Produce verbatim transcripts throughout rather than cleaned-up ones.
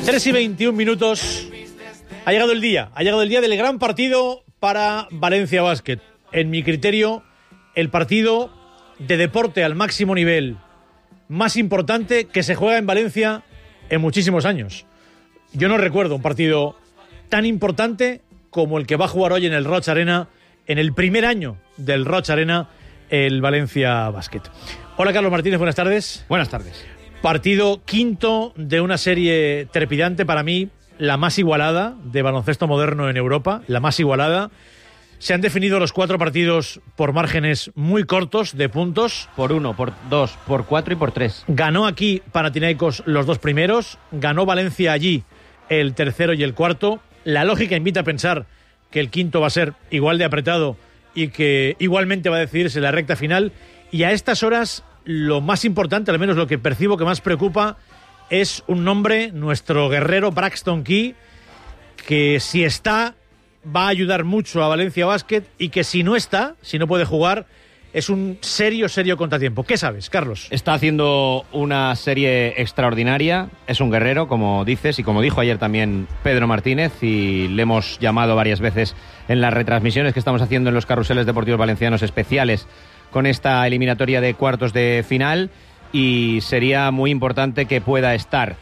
tres y veintiún minutos. Ha llegado el día. Ha llegado el día del gran partido para Valencia Basket. En mi criterio, el partido de deporte al máximo nivel más importante que se juega en Valencia en muchísimos años. Yo no recuerdo un partido tan importante como el que va a jugar hoy en el Roig Arena, en el primer año del Roig Arena, el Valencia Basket. Hola, Carlos Martínez, buenas tardes. Buenas tardes. Partido quinto de una serie trepidante, para mí la más igualada de baloncesto moderno en Europa, la más igualada. Se han definido los cuatro partidos por márgenes muy cortos de puntos. Por uno, por dos, por cuatro y por tres. Ganó aquí Panathinaikos los dos primeros, ganó Valencia allí el tercero y el cuarto. La lógica invita a pensar que el quinto va a ser igual de apretado y que igualmente va a decidirse la recta final. Y a estas horas, lo más importante, al menos lo que percibo que más preocupa, es un nombre, nuestro guerrero Braxton Key, que si está, va a ayudar mucho a Valencia Basket, y que si no está, si no puede jugar, es un serio, serio contratiempo. ¿Qué sabes, Carlos? Está haciendo una serie extraordinaria, es un guerrero, como dices, y como dijo ayer también Pedro Martínez, y le hemos llamado varias veces en las retransmisiones que estamos haciendo en los carruseles deportivos valencianos especiales con esta eliminatoria de cuartos de final, y sería muy importante que pueda estar.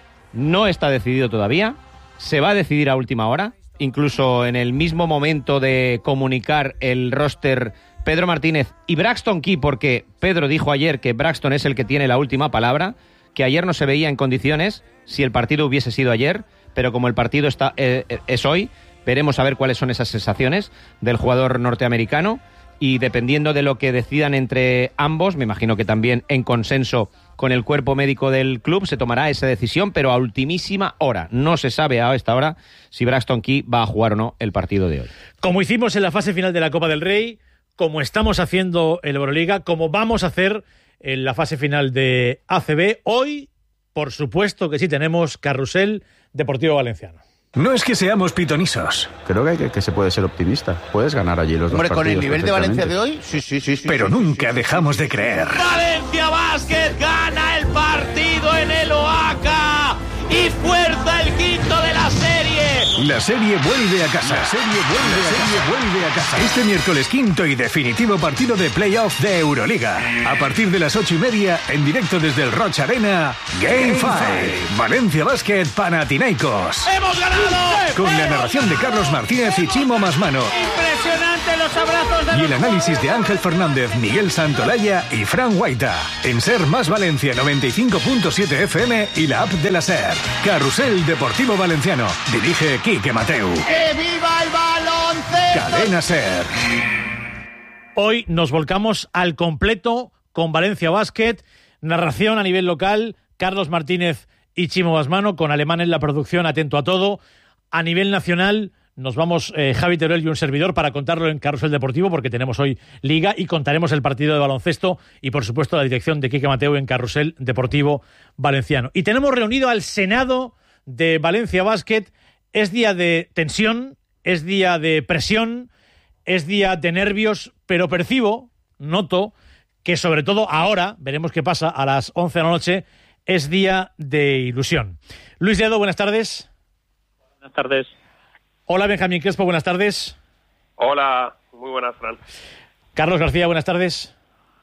No está decidido todavía, se va a decidir a última hora, incluso en el mismo momento de comunicar el roster Pedro Martínez y Braxton Key, porque Pedro dijo ayer que Braxton es el que tiene la última palabra, que ayer no se veía en condiciones si el partido hubiese sido ayer, pero como el partido está eh, es hoy, veremos a ver cuáles son esas sensaciones del jugador norteamericano. Y dependiendo de lo que decidan entre ambos, me imagino que también en consenso con el cuerpo médico del club, se tomará esa decisión, pero a ultimísima hora. No se sabe a esta hora si Braxton Key va a jugar o no el partido de hoy. Como hicimos en la fase final de la Copa del Rey, como estamos haciendo en la Euroliga, como vamos a hacer en la fase final de A C B, hoy, por supuesto que sí tenemos carrusel deportivo valenciano. No es que seamos pitonisos. Creo que, hay que, que se puede ser optimista. Puedes ganar allí los Hombre, dos partidos. Hombre, con el nivel de Valencia de hoy, sí, sí, sí. sí Pero sí, nunca sí, dejamos de creer. Valencia Basket gana el partido en el Oaca y fuerza el quinto de la serie. La serie vuelve a casa. La serie vuelve, la serie a, casa. vuelve a casa. Este miércoles quinto y definitivo partido de playoff de Euroliga. A partir de las ocho y media, en directo desde el Roig Arena, Game cinco. Valencia Basket Panathinaikos. ¡Hemos ganado! Con la narración de Carlos Martínez y Chimo Masmano. ¡Impresionante los abrazos de Y el análisis de Ángel Fernández, Miguel Santolaya y Fran Guaita. En Ser Más Valencia noventa y cinco punto siete F M y la app de la Ser. Carrusel Deportivo Valenciano. Dirige Quique Mateu. ¡Que viva el baloncesto! Cadena Ser. Hoy nos volcamos al completo con Valencia Basket. Narración a nivel local, Carlos Martínez y Chimo Basmano, con Alemán en la producción, atento a todo. A nivel nacional nos vamos eh, Javi Teruel y un servidor para contarlo en Carrusel Deportivo, porque tenemos hoy Liga y contaremos el partido de baloncesto y, por supuesto, la dirección de Quique Mateu en Carrusel Deportivo Valenciano. Y tenemos reunido al Senado de Valencia Basket. Es día de tensión, es día de presión, es día de nervios, pero percibo, noto, que sobre todo ahora, veremos qué pasa a las once de la noche, es día de ilusión. Luis Dedo, buenas tardes. Buenas tardes. Hola, Benjamín Crespo, buenas tardes. Hola, muy buenas, Fran. Carlos García, buenas tardes.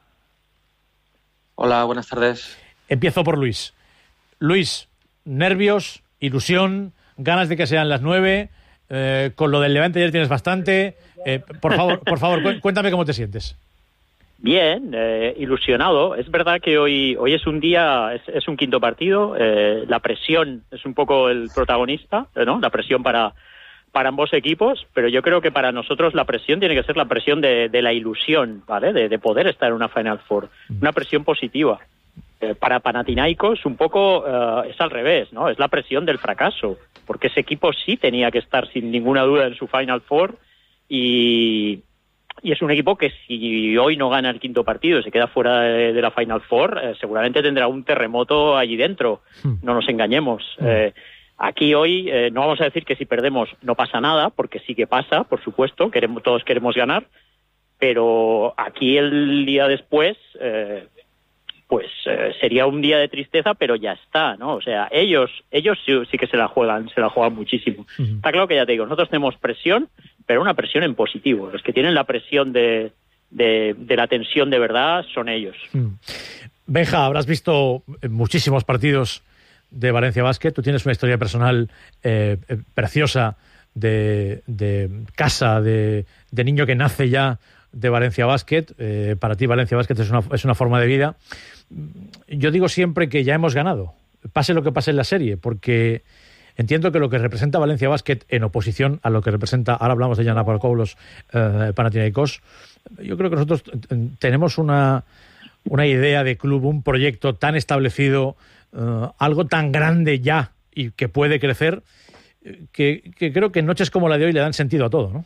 Hola, buenas tardes. Empiezo por Luis. Luis, nervios, ilusión, ganas de que sean las nueve, eh, con lo del Levante ayer tienes bastante. Eh, por favor, por favor, cuéntame cómo te sientes. Bien, eh, ilusionado. Es verdad que hoy hoy es un día, es, es un quinto partido. Eh, la presión es un poco el protagonista, ¿no? La presión para para ambos equipos, pero yo creo que para nosotros la presión tiene que ser la presión de, de la ilusión, ¿vale? De, de poder estar en una Final Four, una presión positiva. Eh, para Panathinaikos un poco uh, es al revés, ¿no? Es la presión del fracaso, porque ese equipo sí tenía que estar sin ninguna duda en su Final Four y, y es un equipo que si hoy no gana el quinto partido y se queda fuera de, de la Final Four, eh, seguramente tendrá un terremoto allí dentro, no nos engañemos. Eh, Aquí hoy eh, no vamos a decir que si perdemos no pasa nada, porque sí que pasa, por supuesto, queremos, todos queremos ganar, pero aquí el día después, eh, pues eh, sería un día de tristeza, pero ya está, ¿no? O sea, ellos ellos sí, sí que se la juegan, se la juegan muchísimo. Uh-huh. Está claro que ya te digo, nosotros tenemos presión, pero una presión en positivo. Los que tienen la presión de, de, de la tensión de verdad son ellos. Uh-huh. Benja, habrás visto muchísimos partidos de Valencia Basket. Tú tienes una historia personal eh, preciosa de, de casa, de, de niño que nace ya de Valencia Basket. Eh, para ti Valencia Basket es una, es una forma de vida. Yo digo siempre que ya hemos ganado, pase lo que pase en la serie, porque entiendo que lo que representa Valencia Basket en oposición a lo que representa, ahora hablamos de Giannakolopoulos, eh, Panathinaikos, yo creo que nosotros tenemos una, una idea de club, un proyecto tan establecido, eh, algo tan grande ya y que puede crecer, que, que creo que noches como la de hoy le dan sentido a todo, ¿no?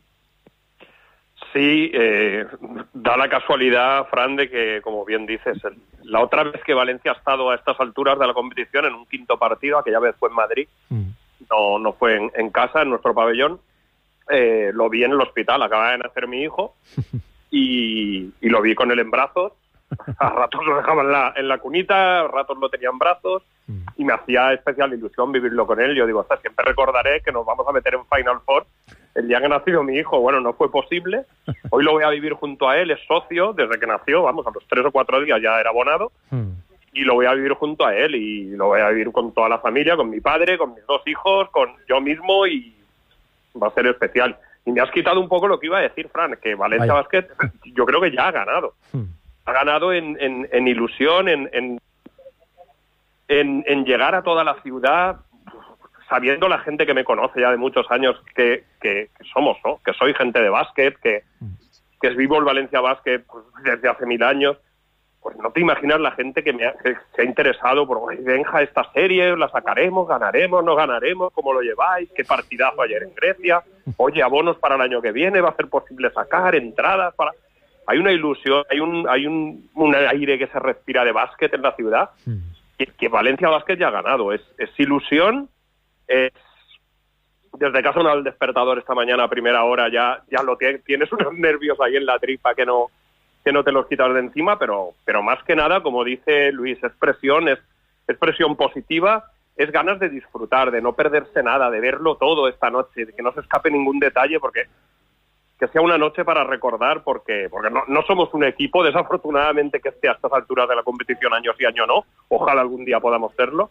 Sí, eh, da la casualidad, Fran, de que, como bien dices, el, la otra vez que Valencia ha estado a estas alturas de la competición en un quinto partido, aquella vez fue en Madrid, mm. no, no fue en, en casa, en nuestro pabellón, eh, lo vi en el hospital, acaba de nacer mi hijo, y, y lo vi con él en brazos, a ratos lo dejaba en la, en la cunita, a ratos lo tenía en brazos, mm. y me hacía especial ilusión vivirlo con él. Yo digo, o sea, siempre recordaré que nos vamos a meter en Final Four el día que nació mi hijo. Bueno, no fue posible. Hoy lo voy a vivir junto a él, es socio desde que nació, vamos, a los tres o cuatro días ya era abonado, mm. y lo voy a vivir junto a él, y lo voy a vivir con toda la familia, con mi padre, con mis dos hijos, con yo mismo, y va a ser especial. Y me has quitado un poco lo que iba a decir, Fran, que Valencia Ay. Basket yo creo que ya ha ganado. Mm. Ha ganado en, en, en ilusión, en, en, en, en llegar a toda la ciudad, sabiendo la gente que me conoce ya de muchos años que, que, que somos, ¿no? Que soy gente de básquet, que, que es vivo el Valencia Basket pues, desde hace mil años. Pues no te imaginas la gente que, me ha, que se ha interesado por, oye, Benja, esta serie, la sacaremos, ganaremos, no ganaremos, ¿cómo lo lleváis? ¿Qué partidazo ayer en Grecia? Oye, abonos para el año que viene, ¿va a ser posible sacar entradas para...? Hay una ilusión, hay un hay un, un aire que se respira de básquet en la ciudad, mm. que, que Valencia Basket ya ha ganado. Es, es ilusión, es, desde que ha sonado el despertador esta mañana a primera hora ya ya lo tienes, tienes unos nervios ahí en la tripa que no que no te los quitas de encima, pero pero más que nada, como dice Luis, es presión, es, es presión positiva, es ganas de disfrutar, de no perderse nada, de verlo todo esta noche, de que no se escape ningún detalle, porque que sea una noche para recordar, porque porque no, no somos un equipo, desafortunadamente, que esté a estas alturas de la competición año sí, año no. Ojalá algún día podamos serlo.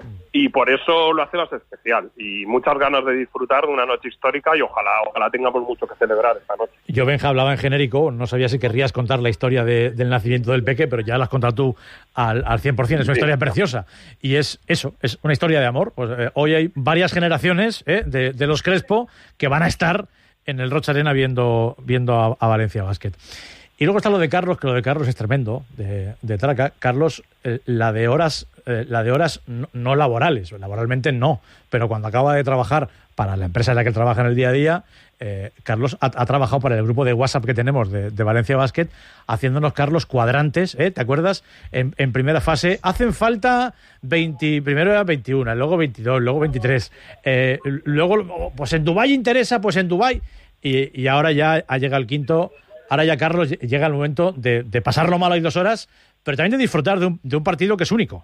Y por eso lo hace más especial. Y muchas ganas de disfrutar de una noche histórica, y ojalá ojalá tengamos mucho que celebrar esta noche. Yo, Benja, hablaba en genérico, no sabía si querrías contar la historia de, del nacimiento del Peque, pero ya la has contado tú al, al cien por ciento. Es una sí, historia preciosa. Y es eso, es una historia de amor. Pues eh, hoy hay varias generaciones eh, de, de los Crespo que van a estar en el Roig Arena viendo, viendo a, a Valencia Basket. Y luego está lo de Carlos, que lo de Carlos es tremendo, de, de Traca. Carlos, eh, la de horas, eh, la de horas no, no laborales, laboralmente no, pero cuando acaba de trabajar para la empresa en la que él trabaja en el día a día, eh, Carlos ha, ha trabajado para el grupo de WhatsApp que tenemos de, de Valencia Basket, haciéndonos, Carlos, cuadrantes, ¿eh? ¿Te acuerdas? En, en primera fase, hacen falta veinte, primero era veintiuno, luego veintidós, luego veintitrés, eh, luego, pues en Dubái interesa, pues en Dubái, y, y ahora ya ha llegado el quinto. Ahora ya, Carlos, llega el momento de, de pasarlo mal ahí dos horas, pero también de disfrutar de un, de un partido que es único.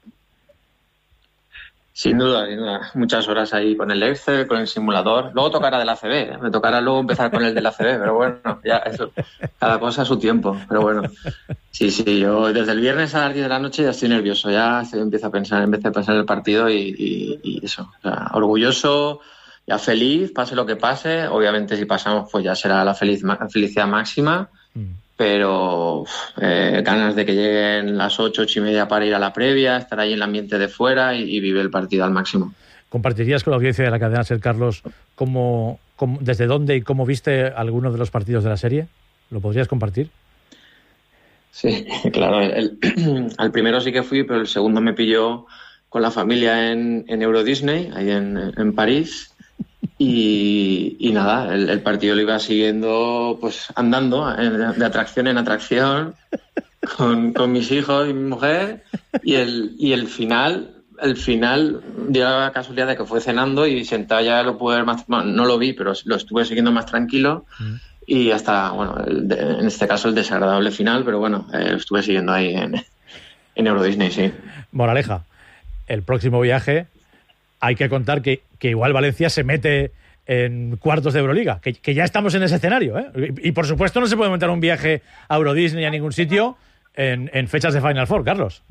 Sin duda, sin duda. Muchas horas ahí con el Excel, con el simulador. Luego tocará del A C B, ¿eh? Me tocará luego empezar con el del A C B, pero bueno, ya eso, cada cosa a su tiempo. Pero bueno, sí, sí, yo desde el viernes a las diez de la noche ya estoy nervioso, ya empiezo a pensar, en vez de pensar en el partido y, y, y eso. O sea, orgulloso, ya feliz, pase lo que pase. Obviamente si pasamos pues ya será la feliz, felicidad máxima, mm. pero eh, ganas de que lleguen las ocho, ocho y media para ir a la previa, estar ahí en el ambiente de fuera y, y vivir el partido al máximo. ¿Compartirías con la audiencia de la cadena SER, Carlos, cómo, cómo, desde dónde y cómo viste algunos de los partidos de la serie? ¿Lo podrías compartir? Sí, claro. El, el, al primero sí que fui, pero el segundo me pilló con la familia en, en Euro Disney, ahí en, en París. Y, y nada, el, el partido lo iba siguiendo pues andando de, de atracción en atracción con, con mis hijos y mi mujer, y el, y el final el final dio la casualidad de que fue cenando y sentado ya lo pude ver más, bueno, no lo vi, pero lo estuve siguiendo más tranquilo, mm. y hasta, bueno, el de, en este caso el desagradable final, pero bueno, eh, lo estuve siguiendo ahí en, En Euro Disney, sí. Moraleja, el próximo viaje hay que contar que, que igual Valencia se mete en cuartos de Euroliga, que, que ya estamos en ese escenario, ¿eh? Y, y por supuesto no se puede montar un viaje a Euro Disney a ningún sitio en, en fechas de Final Four, Carlos.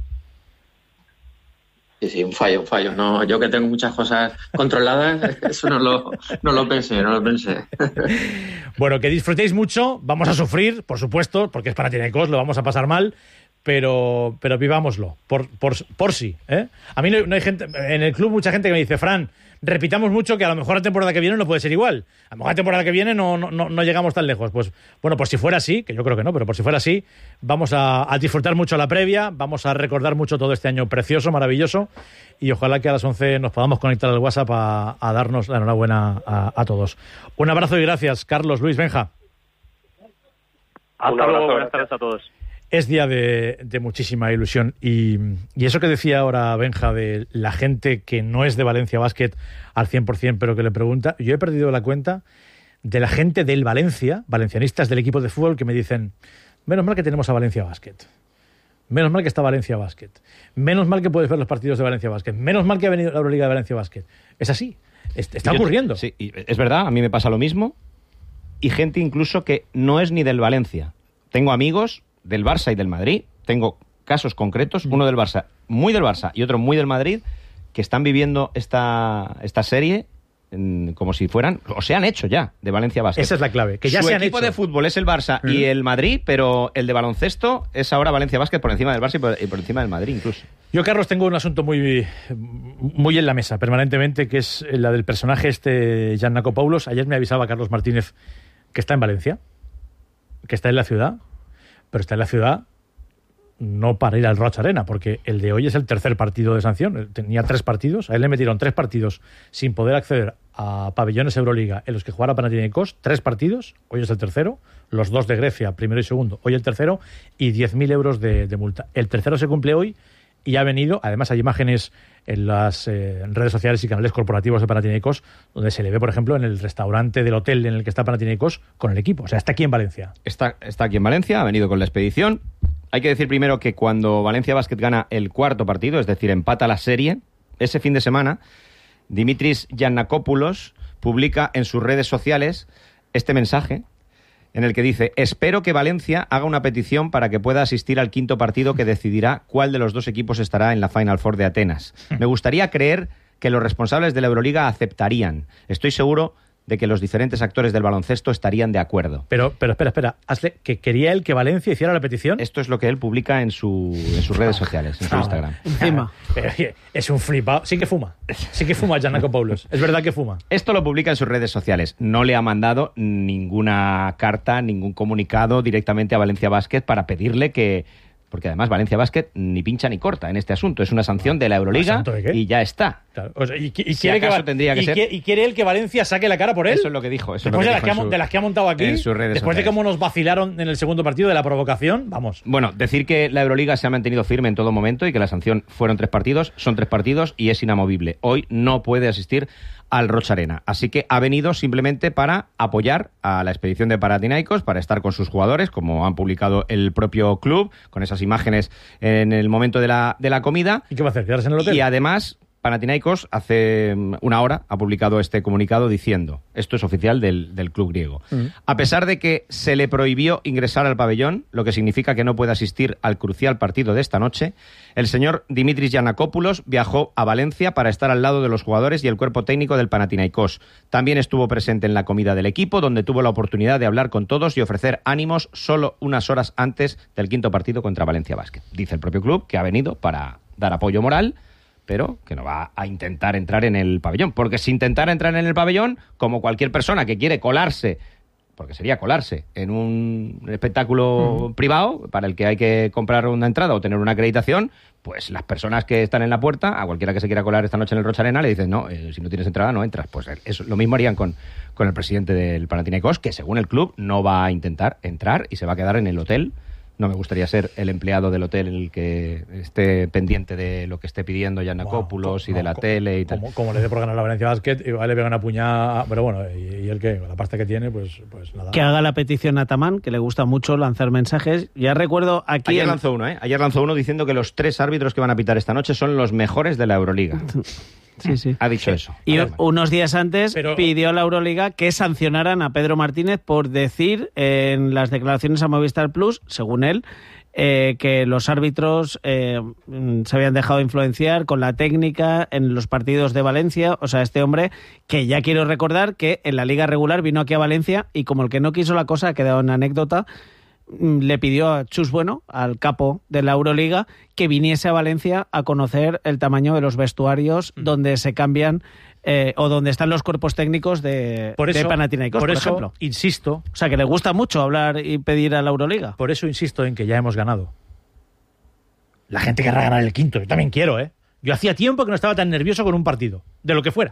Sí, sí, un fallo, un fallo. No, yo que tengo muchas cosas controladas, eso no lo, no lo pensé, no lo pensé. Bueno, que disfrutéis mucho, vamos a sufrir, por supuesto, porque es Panathinaikos, lo vamos a pasar mal, pero, pero vivámoslo, por, por, por sí, ¿eh? A mí no, no hay gente, en el club mucha gente que me dice, Fran, repitamos mucho que a lo mejor la temporada que viene no puede ser igual. A lo mejor la temporada que viene no, no, no llegamos tan lejos. Pues bueno, por si fuera así, que yo creo que no, pero por si fuera así, vamos a, a disfrutar mucho la previa, vamos a recordar mucho todo este año precioso, maravilloso, y ojalá que a las once nos podamos conectar al WhatsApp a, a darnos la enhorabuena a, a todos. Un abrazo y gracias, Carlos, Luis, Benja. Hasta luego, buenas tardes a todos. Es día de, de muchísima ilusión y, y eso que decía ahora Benja de la gente que no es de Valencia Basket al cien por ciento pero que le pregunta, yo he perdido la cuenta de la gente del Valencia, valencianistas del equipo de fútbol que me dicen, menos mal que tenemos a Valencia Basket, menos mal que está Valencia Basket, menos mal que puedes ver los partidos de Valencia Basket, menos mal que ha venido la Euroliga de Valencia Basket. Es así, está ocurriendo. Sí, es verdad, a mí me pasa lo mismo y gente incluso que no es ni del Valencia. Tengo amigos del Barça y del Madrid, tengo casos concretos, uno del Barça, muy del Barça, y otro muy del Madrid, que están viviendo esta, esta serie en, como si fueran, o se han hecho ya, de Valencia Basket. Esa es la clave, que ya Su se han equipo hecho. de fútbol es el Barça ¿Mm? y el Madrid, pero el de baloncesto es ahora Valencia Basket por encima del Barça y por, y por encima del Madrid incluso. Yo, Carlos, tengo un asunto muy, muy en la mesa permanentemente, que es la del personaje este Giannakopoulos. Ayer me avisaba Carlos Martínez que está en Valencia, que está en la ciudad, pero está en la ciudad no para ir al Roig Arena, porque el de hoy es el tercer partido de sanción. Tenía tres partidos, a él le metieron tres partidos sin poder acceder a pabellones Euroliga en los que jugara Panathinaikos, tres partidos, hoy es el tercero, los dos de Grecia, primero y segundo, hoy el tercero, y diez mil euros de, de multa. El tercero se cumple hoy y ha venido, además hay imágenes en las eh, redes sociales y canales corporativos de Panathinaikos donde se le ve, por ejemplo, en el restaurante del hotel en el que está Panathinaikos con el equipo. O sea, está aquí en Valencia. Está, está aquí en Valencia, ha venido con la expedición. Hay que decir primero que cuando Valencia Basket gana el cuarto partido, es decir, empata la serie, ese fin de semana, Dimitris Giannakopoulos publica en sus redes sociales este mensaje en el que dice: espero que Valencia haga una petición para que pueda asistir al quinto partido que decidirá cuál de los dos equipos estará en la Final Four de Atenas. Me gustaría creer que los responsables de la Euroliga aceptarían. Estoy seguro de que los diferentes actores del baloncesto estarían de acuerdo. Pero, pero espera, espera. Hazle, ¿que quería él que Valencia hiciera la petición? Esto es lo que él publica en, su, en sus redes sociales, en su Ah, Instagram. Encima. Pero, oye, es un flipado. Sí que fuma. Sí que fuma Giannakopoulos. Es verdad que fuma. Esto lo publica en sus redes sociales. No le ha mandado ninguna carta, ningún comunicado directamente a Valencia Basket para pedirle que... Porque además Valencia Basket ni pincha ni corta en este asunto. Es una sanción de la Euroliga ¿de y ya está. Claro. O sea, y, y, Si quiere que, acaso va- tienes que y, ser- quiere, y quiere él que Valencia saque la cara por él. Eso es lo que dijo. Eso es lo Después que de las dijo que, ha, en mon- su- de las que ha montado aquí, en sus redes después de sociales. cómo nos vacilaron en el segundo partido de la provocación, vamos. Bueno, decir que la Euroliga se ha mantenido firme en todo momento y que la sanción fueron tres partidos, son tres partidos y es inamovible. Hoy no puede asistir al Roig Arena. Así que ha venido simplemente para apoyar a la expedición de Panathinaikos, para estar con sus jugadores, como han publicado el propio club, con esas imágenes en el momento de la, de la comida. ¿Y qué va a hacer? ¿Quedarse en el hotel? Y además, Panathinaikos hace mm, una hora ha publicado este comunicado diciendo, esto es oficial del, del club griego, Mm. a pesar de que se le prohibió ingresar al pabellón, lo que significa que no puede asistir al crucial partido de esta noche, el señor Dimitris Giannakopoulos viajó a Valencia para estar al lado de los jugadores y el cuerpo técnico del Panathinaikos. También estuvo presente en la comida del equipo, donde tuvo la oportunidad de hablar con todos y ofrecer ánimos solo unas horas antes del quinto partido contra Valencia Basket. Dice el propio club que ha venido para dar apoyo moral, pero que no va a intentar entrar en el pabellón. Porque si intentara entrar en el pabellón, como cualquier persona que quiere colarse, porque sería colarse en un espectáculo privado para el que hay que comprar una entrada o tener una acreditación, pues las personas que están en la puerta, a cualquiera que se quiera colar esta noche en el Roig Arena, le dicen, no, eh, si no tienes entrada no entras. Pues eso, lo mismo harían con, con el presidente del Panathinaikos, que según el club no va a intentar entrar y se va a quedar en el hotel No me gustaría ser el empleado del hotel el que esté pendiente de lo que esté pidiendo Giannakopoulos wow, y no, de la co- tele y tal. Como, como le dé por ganar la Valencia Basket, igual le pega una puñada, pero bueno, y, y el que, la pasta que tiene, pues, pues nada. Que haga la petición a Tamán, que le gusta mucho lanzar mensajes. Ya recuerdo aquí... Ayer en... lanzó uno, ¿eh? Ayer lanzó uno diciendo que los tres árbitros que van a pitar esta noche son los mejores de la Euroliga. Sí, sí. Ha dicho eso. Y Además. unos días antes Pero... pidió a la Euroliga que sancionaran a Pedro Martínez por decir en las declaraciones a Movistar Plus, según él, eh, que los árbitros eh, se habían dejado influenciar con la técnica en los partidos de Valencia. O sea, este hombre, que ya quiero recordar que en la liga regular vino aquí a Valencia y como el que no quiso la cosa, ha quedado en anécdota, le pidió a Chus Bueno, al capo de la Euroliga, que viniese a Valencia a conocer el tamaño de los vestuarios mm. donde se cambian eh, o donde están los cuerpos técnicos de, por eso, de Panathinaikos, por, por eso, ejemplo. insisto... O sea, que le gusta mucho hablar y pedir a la Euroliga. Por eso insisto en que ya hemos ganado. La gente querrá ganar el quinto. Yo también quiero, ¿eh? Yo hacía tiempo que no estaba tan nervioso con un partido, de lo que fuera.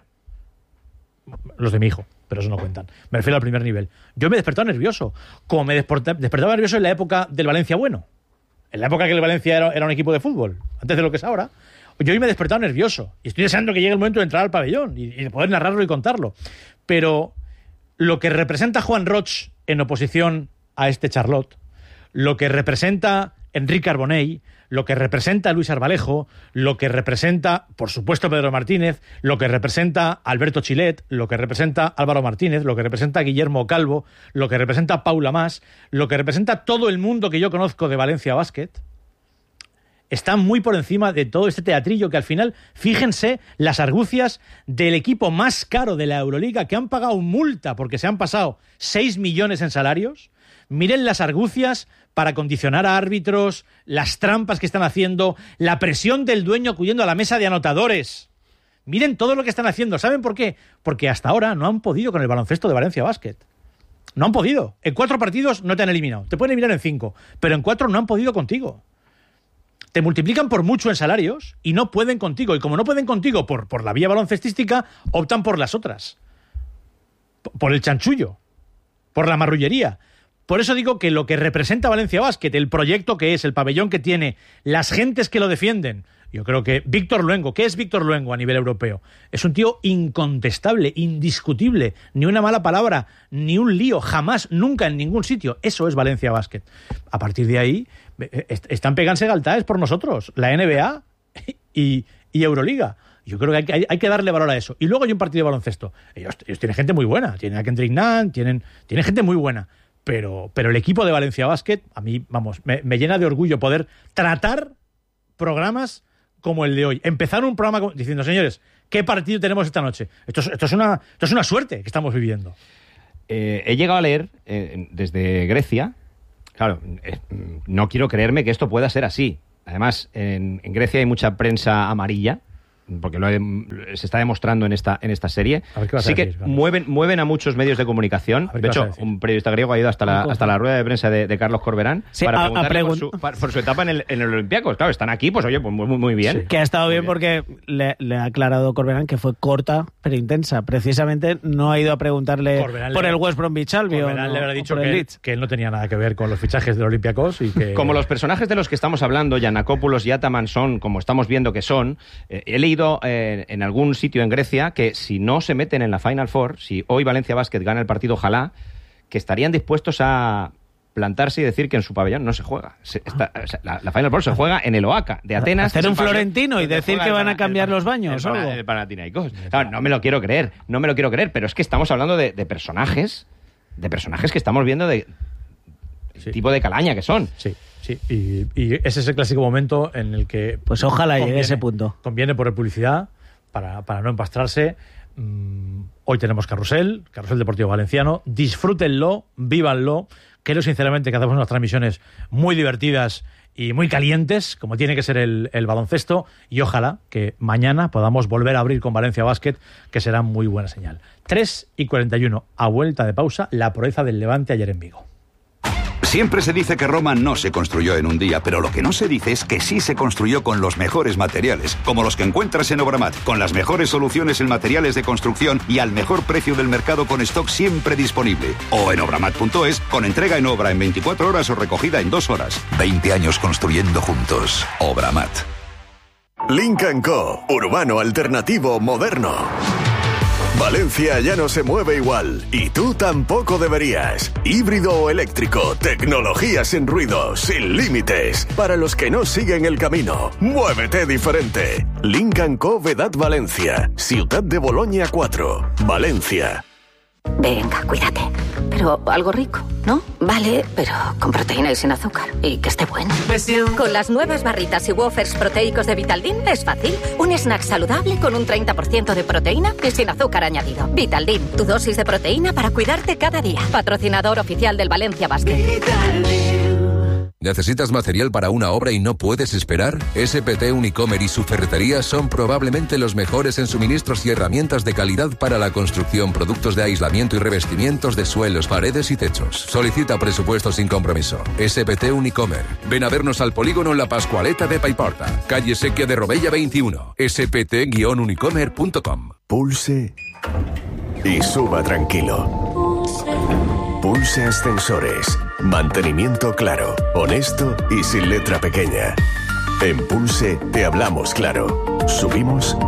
Los de mi hijo, pero eso no cuentan. Me refiero al primer nivel. Yo me he despertado nervioso, como me despertaba nervioso en la época del Valencia bueno. En la época que el Valencia era, era un equipo de fútbol, antes de lo que es ahora. Yo hoy me he despertado nervioso y estoy deseando que llegue el momento de entrar al pabellón y, y de poder narrarlo y contarlo. Pero lo que representa Juan Roch en oposición a este Charlotte, lo que representa Enrique Arbonell, lo que representa Luis Arbalejo, lo que representa, por supuesto, Pedro Martínez, lo que representa Alberto Chilet, lo que representa Álvaro Martínez, lo que representa Guillermo Calvo, lo que representa Paula Mas, lo que representa todo el mundo que yo conozco de Valencia Basket, está muy por encima de todo este teatrillo que al final, fíjense las argucias del equipo más caro de la Euroliga, que han pagado multa porque se han pasado seis millones en salarios. Miren las argucias para condicionar a árbitros, las trampas que están haciendo, la presión del dueño acudiendo a la mesa de anotadores. Miren todo lo que están haciendo. ¿Saben por qué? Porque hasta ahora no han podido con el baloncesto de Valencia Basket. No han podido. En cuatro partidos no te han eliminado. Te pueden eliminar en cinco, pero en cuatro no han podido contigo. Te multiplican por mucho en salarios y no pueden contigo. Y como no pueden contigo por, por la vía baloncestística, optan por las otras. Por el chanchullo. Por la marrullería. Por eso digo que lo que representa Valencia Basket, el proyecto que es, el pabellón que tiene, las gentes que lo defienden, yo creo que Víctor Luengo, ¿qué es Víctor Luengo a nivel europeo? Es un tío incontestable, indiscutible, ni una mala palabra, ni un lío, jamás, nunca, en ningún sitio. Eso es Valencia Basket. A partir de ahí, están pegándose galtaes por nosotros, la N B A y, y Euroliga. Yo creo que hay, que hay que darle valor a eso. Y luego hay un partido de baloncesto. Ellos, ellos tienen gente muy buena, tienen a Kendrick Nunn, tienen, tienen gente muy buena. Pero, pero el equipo de Valencia Basket, a mí, vamos, me, me llena de orgullo poder tratar programas como el de hoy. Empezar un programa como, diciendo, señores, ¿qué partido tenemos esta noche? Esto es, esto es, una, esto es una suerte que estamos viviendo. Eh, he llegado a leer eh, desde Grecia, claro, eh, no quiero creerme que esto pueda ser así. Además, en, en Grecia hay mucha prensa amarilla, porque lo he, se está demostrando en esta en esta serie. Sí que decir, mueven mueven a muchos medios de comunicación. De hecho, un periodista griego ha ido hasta la hasta la rueda de prensa de, de Carlos Corberán sí, para a, preguntarle a pregun por, su, por su etapa en el, en el Olympiacos. Claro, están aquí, pues oye, pues muy, muy bien. Sí. Que ha estado bien, bien porque le, le ha aclarado Corberán que fue corta pero intensa. Precisamente no ha ido a preguntarle Corberán por le, el West Bromwich Albion. Corberán no, le habrá dicho que él, que él no tenía nada que ver con los fichajes del Olympiacos y que... Como los personajes de los que estamos hablando, Giannakopoulos y Ataman son, como estamos viendo que son, eh, he leído eh, en algún sitio en Grecia que si no se meten en la Final Four, si hoy Valencia Basket gana el partido, ojalá, que estarían dispuestos a plantarse y decir que en su pabellón no se juega. Se, está, o sea, la, la Final Four se juega en el Oaca de Atenas. Hacer un florentino y decir que van a cambiar el, los baños. El, el, el Panathinaikos. Claro, no me lo quiero creer, no me lo quiero creer, pero es que estamos hablando de, de personajes, de personajes que estamos viendo de sí. tipo de calaña que son. Sí. Sí, y, y ese es el clásico momento en el que... Pues ojalá conviene, llegue ese punto. Conviene poner publicidad para, para no empastrarse. Mm, hoy tenemos Carrusel, Carrusel Deportivo Valenciano. Disfrútenlo, vívanlo. Creo sinceramente que hacemos unas transmisiones muy divertidas y muy calientes, como tiene que ser el, el baloncesto. Y ojalá que mañana podamos volver a abrir con Valencia Basket, que será muy buena señal. tres y cuarenta y uno, a vuelta de pausa, la proeza del Levante ayer en Vigo. Siempre se dice que Roma no se construyó en un día, pero lo que no se dice es que sí se construyó con los mejores materiales, como los que encuentras en Obramat, con las mejores soluciones en materiales de construcción y al mejor precio del mercado con stock siempre disponible. O en obramat punto es, con entrega en obra en veinticuatro horas o recogida en dos horas. veinte años construyendo juntos. Obramat. Lynk and Co. Urbano alternativo moderno. Valencia ya no se mueve igual, y tú tampoco deberías. Híbrido o eléctrico, tecnología sin ruido, sin límites. Para los que no siguen el camino, muévete diferente. Lynk and Co. Vedat Valencia, Ciutat de Boloña cuatro, Valencia. Venga, cuídate. Pero algo rico, ¿no? Vale, pero con proteína y sin azúcar. Y que esté bueno. Con las nuevas barritas y wafers proteicos de Vitaldin es fácil. Un snack saludable con un treinta por ciento de proteína y sin azúcar añadido. Vitaldin, tu dosis de proteína para cuidarte cada día. Patrocinador oficial del Valencia Basket. ¿Necesitas material para una obra y no puedes esperar? S P T Unicomer y su ferretería son probablemente los mejores en suministros y herramientas de calidad para la construcción, productos de aislamiento y revestimientos de suelos, paredes y techos. Solicita presupuesto sin compromiso. S P T Unicomer. Ven a vernos al polígono La Pascualeta de Paiporta, calle Sequia de Robella veintiuno. S P T unicomer punto com. Pulse y suba tranquilo. Pulse Ascensores. Mantenimiento claro, honesto y sin letra pequeña. En Pulse te hablamos claro. Subimos.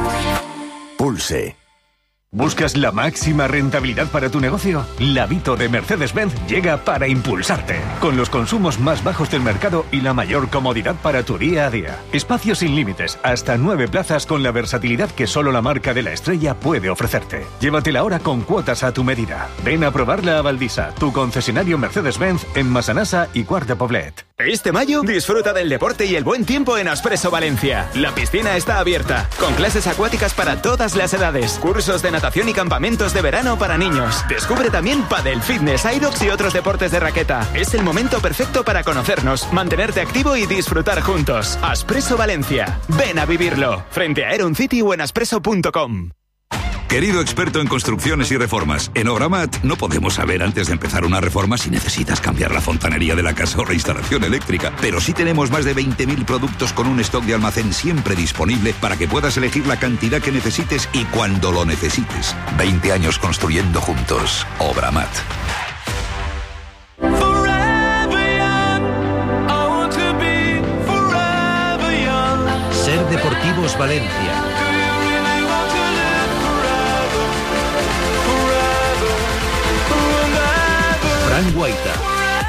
Pulse. ¿Buscas la máxima rentabilidad para tu negocio? La Vito de Mercedes-Benz llega para impulsarte, con los consumos más bajos del mercado y la mayor comodidad para tu día a día. Espacio sin límites, hasta nueve plazas con la versatilidad que solo la marca de la estrella puede ofrecerte. Llévatela ahora con cuotas a tu medida. Ven a probarla a Valdisa, tu concesionario Mercedes-Benz en Massanassa y Quart de Poblet. Este mayo disfruta del deporte y el buen tiempo en Aspresso Valencia. La piscina está abierta, con clases acuáticas para todas las edades, cursos de natación y campamentos de verano para niños. Descubre también pádel, fitness, aerox y otros deportes de raqueta. Es el momento perfecto para conocernos, mantenerte activo y disfrutar juntos. Aspresso Valencia. Ven a vivirlo. Frente a Aeron City o en aspresso punto com. Querido experto en construcciones y reformas, en Obramat no podemos saber antes de empezar una reforma si necesitas cambiar la fontanería de la casa o la instalación eléctrica, pero sí tenemos más de veinte mil productos con un stock de almacén siempre disponible para que puedas elegir la cantidad que necesites y cuando lo necesites. veinte años construyendo juntos. Obramat. Ser Deportivos Valencia. Fran Guaita.